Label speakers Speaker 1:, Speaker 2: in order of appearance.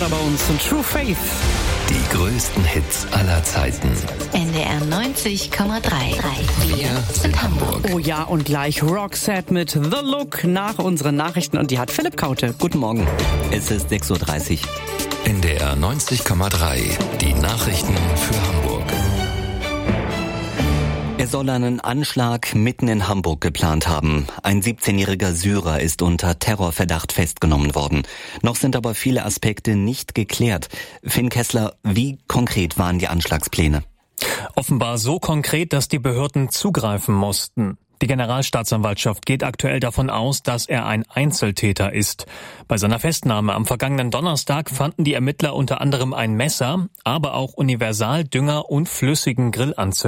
Speaker 1: Waterbones und True Faith.
Speaker 2: Die größten Hits aller Zeiten.
Speaker 3: NDR 90,3. Wir sind Hamburg.
Speaker 1: Oh ja, und gleich Roxette mit The Look nach unseren Nachrichten. Und die hat Philipp Kaute.
Speaker 4: Guten Morgen. Es ist 6.30 Uhr.
Speaker 2: NDR 90,3. Die Nachrichten für Hamburg.
Speaker 4: Er soll einen Anschlag mitten in Hamburg geplant haben. Ein 17-jähriger Syrer ist unter Terrorverdacht festgenommen worden. Noch sind aber viele Aspekte nicht geklärt. Finn Kessler, wie konkret waren die Anschlagspläne?
Speaker 5: Offenbar so konkret, dass die Behörden zugreifen mussten. Die Generalstaatsanwaltschaft geht aktuell davon aus, dass er ein Einzeltäter ist. Bei seiner Festnahme am vergangenen Donnerstag fanden die Ermittler unter anderem ein Messer, aber auch Universaldünger und flüssigen Grillanzünder.